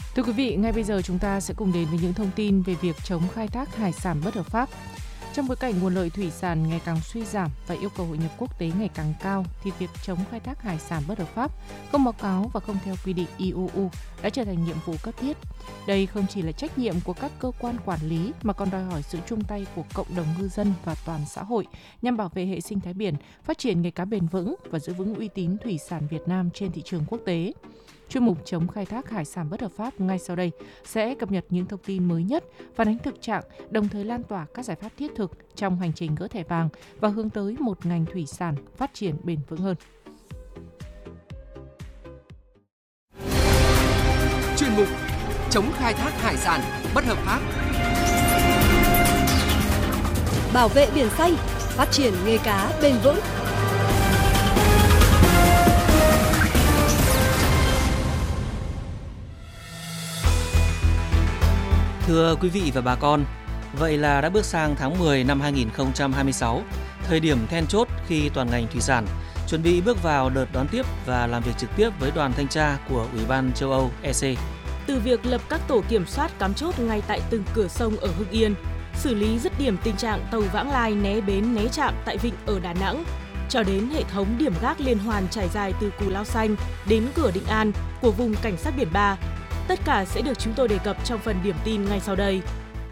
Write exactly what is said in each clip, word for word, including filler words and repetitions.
Thưa quý vị, ngay bây giờ chúng ta sẽ cùng đến với những thông tin về việc chống khai thác hải sản bất hợp pháp. Trong bối cảnh nguồn lợi thủy sản ngày càng suy giảm và yêu cầu hội nhập quốc tế ngày càng cao, thì việc chống khai thác hải sản bất hợp pháp, không báo cáo và không theo quy định i u u đã trở thành nhiệm vụ cấp thiết. Đây không chỉ là trách nhiệm của các cơ quan quản lý mà còn đòi hỏi sự chung tay của cộng đồng ngư dân và toàn xã hội nhằm bảo vệ hệ sinh thái biển, phát triển nghề cá bền vững và giữ vững uy tín thủy sản Việt Nam trên thị trường quốc tế. Chuyên mục chống khai thác hải sản bất hợp pháp ngay sau đây sẽ cập nhật những thông tin mới nhất, phản ánh thực trạng, đồng thời lan tỏa các giải pháp thiết thực trong hành trình gỡ thẻ vàng và hướng tới một ngành thủy sản phát triển bền vững hơn. Chuyên mục chống khai thác hải sản bất hợp pháp, bảo vệ biển xanh, phát triển nghề cá bền vững. Thưa quý vị và bà con, vậy là đã bước sang tháng mười năm hai nghìn không trăm hai mươi sáu, thời điểm then chốt khi toàn ngành thủy sản chuẩn bị bước vào đợt đón tiếp và làm việc trực tiếp với đoàn thanh tra của Ủy ban châu Âu e xê. Từ việc lập các tổ kiểm soát cắm chốt ngay tại từng cửa sông ở Hưng Yên, xử lý dứt điểm tình trạng tàu vãng lai né bến né trạm tại vịnh ở Đà Nẵng, cho đến hệ thống điểm gác liên hoàn trải dài từ Cù Lao Xanh đến cửa Định An của vùng cảnh sát biển ba. Tất cả sẽ được chúng tôi đề cập trong phần điểm tin ngay sau đây.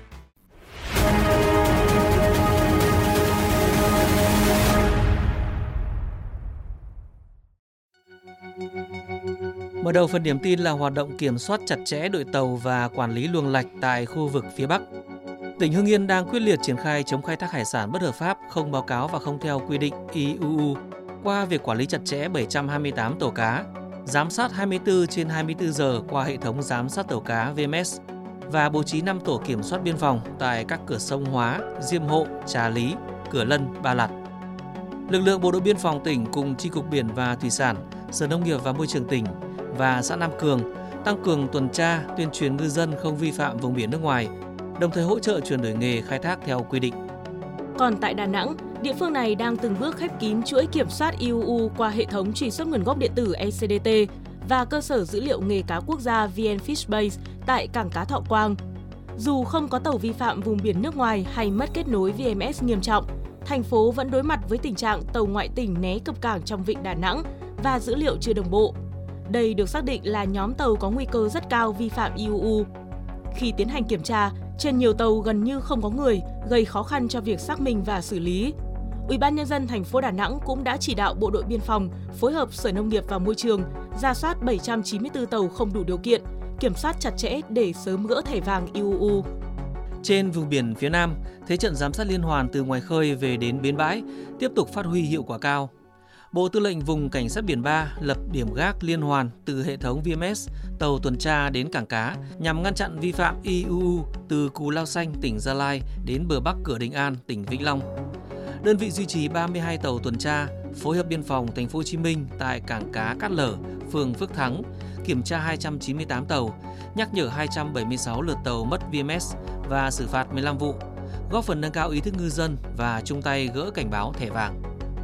Mở đầu phần điểm tin là hoạt động kiểm soát chặt chẽ đội tàu và quản lý luồng lạch tại khu vực phía Bắc. Tỉnh Hưng Yên đang quyết liệt triển khai chống khai thác hải sản bất hợp pháp, không báo cáo và không theo quy định i u u qua việc quản lý chặt chẽ bảy trăm hai mươi tám tàu cá, giám sát hai mươi tư trên hai mươi tư giờ qua hệ thống giám sát tàu cá vê em ét và bố trí năm tổ kiểm soát biên phòng tại các cửa sông Hóa, Diêm Hộ, Trà Lý, Cửa Lân, Ba Lạt. Lực lượng Bộ đội Biên phòng tỉnh cùng Chi cục Biển và Thủy sản, Sở Nông nghiệp và Môi trường tỉnh và xã Nam Cường tăng cường tuần tra, tuyên truyền ngư dân không vi phạm vùng biển nước ngoài, đồng thời hỗ trợ chuyển đổi nghề khai thác theo quy định. Còn tại Đà Nẵng, địa phương này đang từng bước khép kín chuỗi kiểm soát i u u qua hệ thống truy xuất nguồn gốc điện tử e xê đê tê và cơ sở dữ liệu nghề cá quốc gia vê en Fishbase tại cảng cá Thọ Quang. Dù không có tàu vi phạm vùng biển nước ngoài hay mất kết nối vê em ét nghiêm trọng, thành phố vẫn đối mặt với tình trạng tàu ngoại tỉnh né cập cảng trong vịnh Đà Nẵng và dữ liệu chưa đồng bộ. Đây được xác định là nhóm tàu có nguy cơ rất cao vi phạm i u u. Khi tiến hành kiểm tra, trên nhiều tàu gần như không có người, gây khó khăn cho việc xác minh và xử lý. Ủy ban Nhân dân thành phố Đà Nẵng cũng đã chỉ đạo Bộ đội Biên phòng phối hợp Sở Nông nghiệp và Môi trường rà soát bảy trăm chín mươi tư tàu không đủ điều kiện, kiểm soát chặt chẽ để sớm gỡ thẻ vàng i u u. Trên vùng biển phía Nam, thế trận giám sát liên hoàn từ ngoài khơi về đến bến bãi tiếp tục phát huy hiệu quả cao. Bộ Tư lệnh Vùng Cảnh sát Biển ba lập điểm gác liên hoàn từ hệ thống vê em ét, tàu tuần tra đến cảng cá nhằm ngăn chặn vi phạm i u u từ Cù Lao Xanh, tỉnh Gia Lai đến bờ Bắc cửa Định An, tỉnh Vĩnh Long. Đơn vị duy trì ba mươi hai tàu tuần tra, phối hợp biên phòng thành phố Hồ Chí Minh tại cảng cá Cát Lở, phường Phước Thắng, kiểm tra hai trăm chín mươi tám tàu, nhắc nhở hai trăm bảy mươi sáu lượt tàu mất vê em ét và xử phạt mười lăm vụ, góp phần nâng cao ý thức ngư dân và chung tay gỡ cảnh báo thẻ vàng.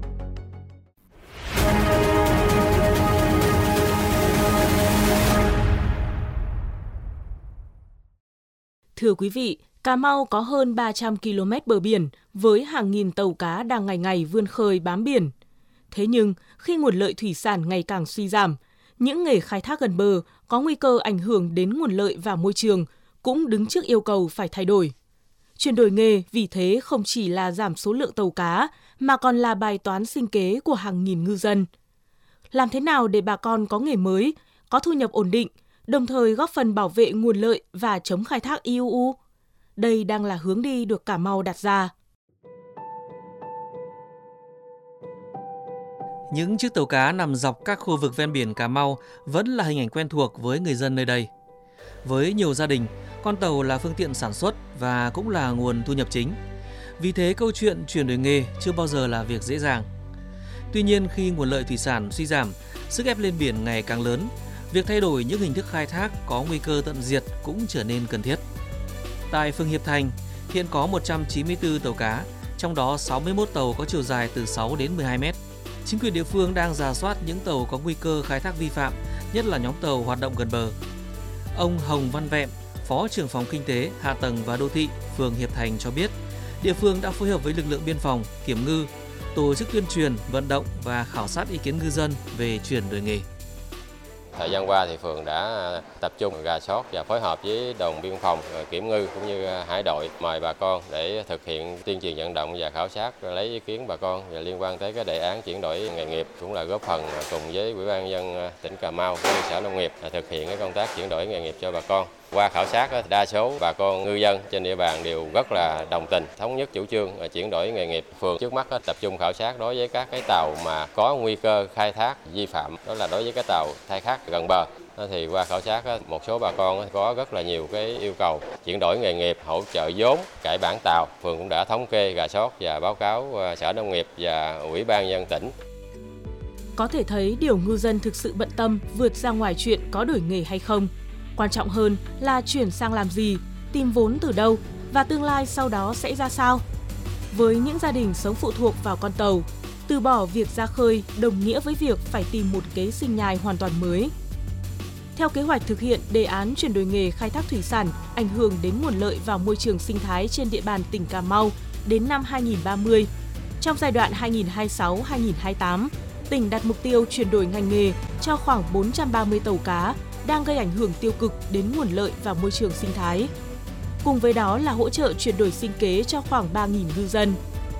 Thưa quý vị, Cà Mau có hơn ba trăm ki lô mét bờ biển với hàng nghìn tàu cá đang ngày ngày vươn khơi bám biển. Thế nhưng, khi nguồn lợi thủy sản ngày càng suy giảm, những nghề khai thác gần bờ có nguy cơ ảnh hưởng đến nguồn lợi và môi trường cũng đứng trước yêu cầu phải thay đổi. Chuyển đổi nghề vì thế không chỉ là giảm số lượng tàu cá mà còn là bài toán sinh kế của hàng nghìn ngư dân. Làm thế nào để bà con có nghề mới, có thu nhập ổn định, đồng thời góp phần bảo vệ nguồn lợi và chống khai thác i u u? Đây đang là hướng đi được Cà Mau đặt ra. Những chiếc tàu cá nằm dọc các khu vực ven biển Cà Mau vẫn là hình ảnh quen thuộc với người dân nơi đây. Với nhiều gia đình, con tàu là phương tiện sản xuất và cũng là nguồn thu nhập chính. Vì thế, câu chuyện chuyển đổi nghề chưa bao giờ là việc dễ dàng. Tuy nhiên, khi nguồn lợi thủy sản suy giảm, sức ép lên biển ngày càng lớn, việc thay đổi những hình thức khai thác có nguy cơ tận diệt cũng trở nên cần thiết. Tại phường Hiệp Thành, hiện có một trăm chín mươi tư tàu cá, trong đó sáu mươi mốt tàu có chiều dài từ sáu đến mười hai mét. Chính quyền địa phương đang rà soát những tàu có nguy cơ khai thác vi phạm, nhất là nhóm tàu hoạt động gần bờ. Ông Hồng Văn Vẹn, Phó trưởng phòng Kinh tế, Hạ tầng và Đô thị, phường Hiệp Thành cho biết, địa phương đã phối hợp với lực lượng biên phòng, kiểm ngư, tổ chức tuyên truyền, vận động và khảo sát ý kiến ngư dân về chuyển đổi nghề. Thời gian qua thì phường đã tập trung rà soát và phối hợp với đồn biên phòng, kiểm ngư cũng như hải đội mời bà con để thực hiện tuyên truyền vận động và khảo sát lấy ý kiến bà con và liên quan tới cái đề án chuyển đổi nghề nghiệp, cũng là góp phần cùng với Ủy ban nhân dân tỉnh Cà Mau cũng như Sở Nông nghiệp thực hiện cái công tác chuyển đổi nghề nghiệp cho bà con. Qua khảo sát, đa số bà con ngư dân trên địa bàn đều rất là đồng tình, thống nhất chủ trương chuyển đổi nghề nghiệp. Phường trước mắt tập trung khảo sát đối với các cái tàu mà có nguy cơ khai thác vi phạm, đó là đối với cái tàu khai thác gần bờ. Thì qua khảo sát, một số bà con có rất là nhiều cái yêu cầu chuyển đổi nghề nghiệp, hỗ trợ vốn, cải bản tàu. Phường cũng đã thống kê, rà soát và báo cáo Sở Nông nghiệp và Ủy ban nhân dân tỉnh. Có thể thấy điều ngư dân thực sự bận tâm vượt ra ngoài chuyện có đổi nghề hay không. Quan trọng hơn là chuyển sang làm gì, tìm vốn từ đâu và tương lai sau đó sẽ ra sao. Với những gia đình sống phụ thuộc vào con tàu, từ bỏ việc ra khơi đồng nghĩa với việc phải tìm một kế sinh nhai hoàn toàn mới. Theo kế hoạch thực hiện đề án chuyển đổi nghề khai thác thủy sản ảnh hưởng đến nguồn lợi vào môi trường sinh thái trên địa bàn tỉnh Cà Mau đến năm hai nghìn không trăm ba mươi, trong giai đoạn hai nghìn không trăm hai mươi sáu đến hai nghìn không trăm hai mươi tám, tỉnh đặt mục tiêu chuyển đổi ngành nghề cho khoảng bốn trăm ba mươi tàu cá đang gây ảnh hưởng tiêu cực đến nguồn lợi và môi trường sinh thái. Cùng với đó là hỗ trợ chuyển đổi sinh kế cho khoảng ba nghìn ngư dân.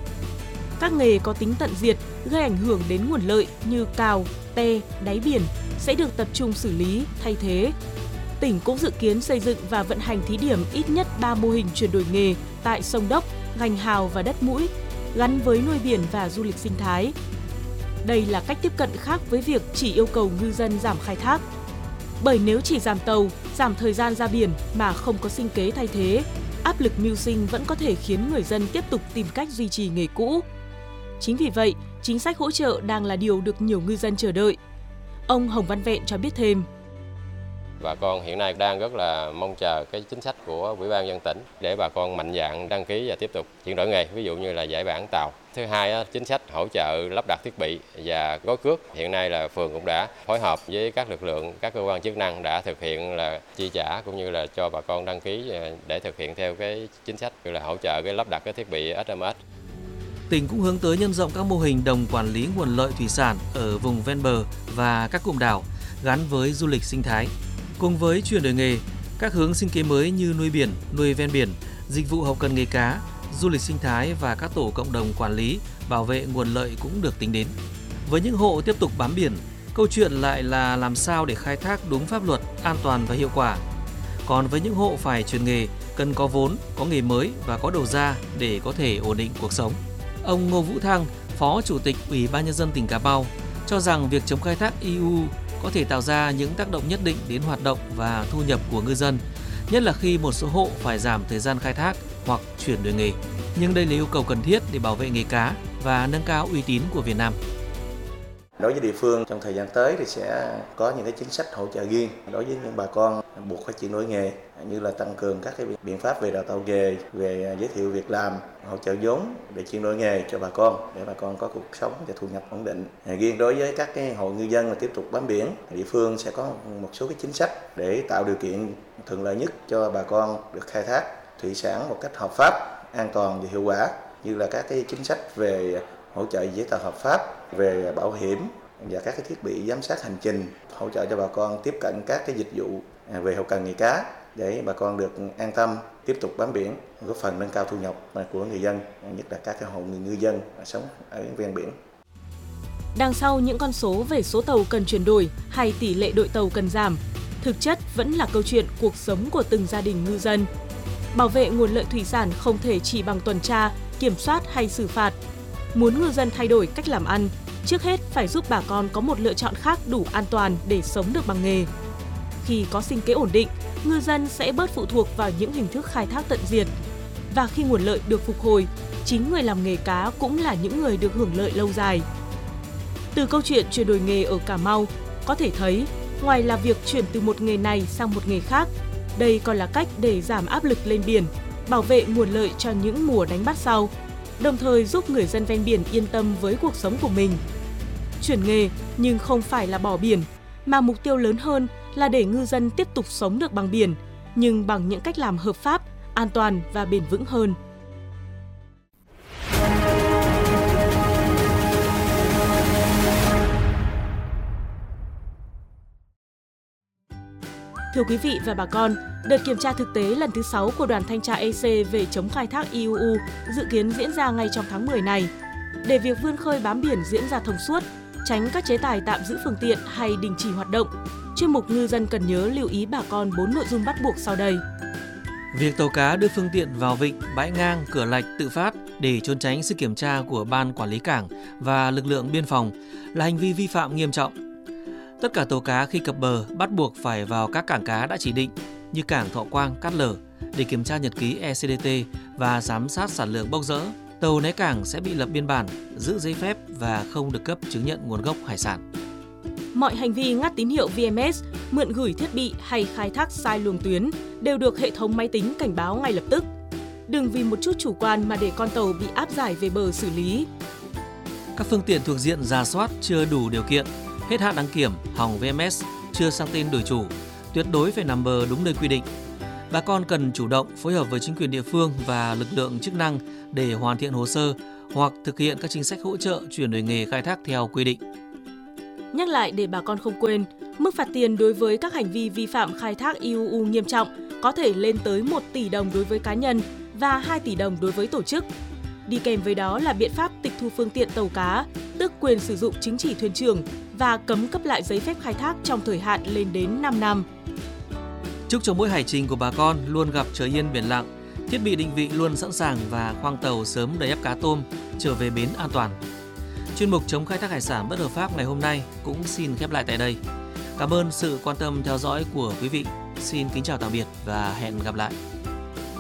Các nghề có tính tận diệt gây ảnh hưởng đến nguồn lợi như cào, te, đáy biển sẽ được tập trung xử lý, thay thế. Tỉnh cũng dự kiến xây dựng và vận hành thí điểm ít nhất ba mô hình chuyển đổi nghề tại sông Đốc, Gành Hào và Đất Mũi, gắn với nuôi biển và du lịch sinh thái. Đây là cách tiếp cận khác với việc chỉ yêu cầu ngư dân giảm khai thác. Bởi nếu chỉ giảm tàu, giảm thời gian ra biển mà không có sinh kế thay thế, áp lực mưu sinh vẫn có thể khiến người dân tiếp tục tìm cách duy trì nghề cũ. Chính vì vậy, chính sách hỗ trợ đang là điều được nhiều ngư dân chờ đợi. Ông Hồng Văn Vẹn cho biết thêm. Bà con hiện nay đang rất là mong chờ cái chính sách của Ủy ban nhân dân tỉnh để bà con mạnh dạn đăng ký và tiếp tục chuyển đổi nghề, ví dụ như là giải bản tàu. Thứ hai, chính sách hỗ trợ lắp đặt thiết bị và gói cước. Hiện nay là phường cũng đã phối hợp với các lực lượng, các cơ quan chức năng đã thực hiện là chi trả cũng như là cho bà con đăng ký để thực hiện theo cái chính sách như là hỗ trợ cái lắp đặt cái thiết bị ét em ét. Tỉnh cũng hướng tới nhân rộng các mô hình đồng quản lý nguồn lợi thủy sản ở vùng ven bờ và các cụm đảo gắn với du lịch sinh thái. Cùng với chuyển đổi nghề, các hướng sinh kế mới như nuôi biển, nuôi ven biển, dịch vụ hậu cần nghề cá, du lịch sinh thái và các tổ cộng đồng quản lý, bảo vệ nguồn lợi cũng được tính đến. Với những hộ tiếp tục bám biển, câu chuyện lại là làm sao để khai thác đúng pháp luật, an toàn và hiệu quả. Còn với những hộ phải chuyển nghề, cần có vốn, có nghề mới và có đầu ra để có thể ổn định cuộc sống. Ông Ngô Vũ Thăng, Phó Chủ tịch Ủy ban Nhân dân tỉnh Cà Mau, cho rằng việc chống khai thác i u có thể tạo ra những tác động nhất định đến hoạt động và thu nhập của ngư dân, nhất là khi một số hộ phải giảm thời gian khai thác hoặc chuyển đổi nghề. Nhưng đây là yêu cầu cần thiết để bảo vệ nghề cá và nâng cao uy tín của Việt Nam. Đối với địa phương, trong thời gian tới thì sẽ có những cái chính sách hỗ trợ riêng đối với những bà con buộc phải chuyển đổi nghề, như là tăng cường các cái biện pháp về đào tạo nghề, về giới thiệu việc làm, hỗ trợ vốn để chuyển đổi nghề cho bà con, để bà con có cuộc sống và thu nhập ổn định. Riêng đối với các cái hộ ngư dân mà tiếp tục bám biển, địa phương sẽ có một số cái chính sách để tạo điều kiện thuận lợi nhất cho bà con được khai thác thủy sản một cách hợp pháp, an toàn và hiệu quả, như là các cái chính sách về hỗ trợ giấy tờ hợp pháp, về bảo hiểm và các cái thiết bị giám sát hành trình, hỗ trợ cho bà con tiếp cận các cái dịch vụ về hậu cần nghề cá để bà con được an tâm tiếp tục bám biển, góp phần nâng cao thu nhập của người dân, nhất là các cái hộ ngư dân sống ở ven biển. Đằng sau những con số về số tàu cần chuyển đổi hay tỷ lệ đội tàu cần giảm, thực chất vẫn là câu chuyện cuộc sống của từng gia đình ngư dân. Bảo vệ nguồn lợi thủy sản không thể chỉ bằng tuần tra, kiểm soát hay xử phạt. Muốn ngư dân thay đổi cách làm ăn, trước hết phải giúp bà con có một lựa chọn khác đủ an toàn để sống được bằng nghề. Khi có sinh kế ổn định, ngư dân sẽ bớt phụ thuộc vào những hình thức khai thác tận diệt. Và khi nguồn lợi được phục hồi, chính người làm nghề cá cũng là những người được hưởng lợi lâu dài. Từ câu chuyện chuyển đổi nghề ở Cà Mau, có thể thấy, ngoài là việc chuyển từ một nghề này sang một nghề khác, đây còn là cách để giảm áp lực lên biển, bảo vệ nguồn lợi cho những mùa đánh bắt sau, đồng thời giúp người dân ven biển yên tâm với cuộc sống của mình. Chuyển nghề nhưng không phải là bỏ biển, mà mục tiêu lớn hơn là để ngư dân tiếp tục sống được bằng biển, nhưng bằng những cách làm hợp pháp, an toàn và bền vững hơn. Thưa quý vị và bà con, đợt kiểm tra thực tế lần thứ sáu của đoàn thanh tra e xê về chống khai thác i u u dự kiến diễn ra ngay trong tháng mười này. Để việc vươn khơi bám biển diễn ra thông suốt, tránh các chế tài tạm giữ phương tiện hay đình chỉ hoạt động, chuyên mục ngư dân cần nhớ lưu ý bà con bốn nội dung bắt buộc sau đây. Việc tàu cá đưa phương tiện vào vịnh, bãi ngang, cửa lạch tự phát để trốn tránh sự kiểm tra của Ban Quản lý Cảng và lực lượng biên phòng là hành vi vi phạm nghiêm trọng. Tất cả tàu cá khi cập bờ bắt buộc phải vào các cảng cá đã chỉ định như cảng Thọ Quang, Cát Lở để kiểm tra nhật ký e xê đê tê và giám sát sản lượng bốc rỡ. Tàu né cảng sẽ bị lập biên bản, giữ giấy phép và không được cấp chứng nhận nguồn gốc hải sản. Mọi hành vi ngắt tín hiệu vê em ét, mượn gửi thiết bị hay khai thác sai luồng tuyến đều được hệ thống máy tính cảnh báo ngay lập tức. Đừng vì một chút chủ quan mà để con tàu bị áp giải về bờ xử lý. Các phương tiện thuộc diện rà soát chưa đủ điều kiện, hết hạn đăng kiểm, hỏng vê em ét, chưa sang tên đổi chủ, tuyệt đối phải nằm bờ đúng nơi quy định. Bà con cần chủ động phối hợp với chính quyền địa phương và lực lượng chức năng để hoàn thiện hồ sơ hoặc thực hiện các chính sách hỗ trợ chuyển đổi nghề khai thác theo quy định. Nhắc lại để bà con không quên, mức phạt tiền đối với các hành vi vi phạm khai thác i u u nghiêm trọng có thể lên tới một tỷ đồng đối với cá nhân và hai tỷ đồng đối với tổ chức. Đi kèm với đó là biện pháp tịch thu phương tiện tàu cá, tước quyền sử dụng chứng chỉ thuyền trưởng và cấm cấp lại giấy phép khai thác trong thời hạn lên đến năm năm. Chúc cho mỗi hải trình của bà con luôn gặp trời yên biển lặng, thiết bị định vị luôn sẵn sàng và khoang tàu sớm đầy ắp cá tôm trở về bến an toàn. Chuyên mục chống khai thác hải sản bất hợp pháp ngày hôm nay cũng xin khép lại tại đây. Cảm ơn sự quan tâm theo dõi của quý vị. Xin kính chào tạm biệt và hẹn gặp lại.